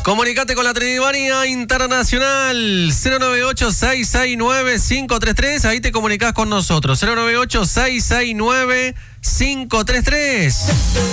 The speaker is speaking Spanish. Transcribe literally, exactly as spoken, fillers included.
Comunicate con la Trinidad Internacional cero nueve ocho, seis seis nueve, cinco tres tres. Ahí te comunicás con nosotros. cero nueve ocho, seis seis nueve, cinco tres tres.